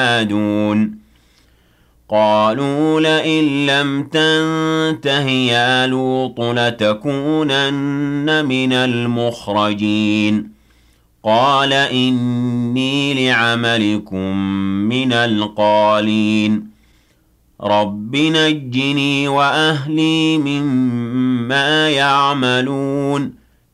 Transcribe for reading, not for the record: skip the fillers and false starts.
ينادون قالوا لئن لم تنته يا لوط لتكونن من المخرجين قال إني لعملكم من القالين رب نجني وأهلي مما يعملون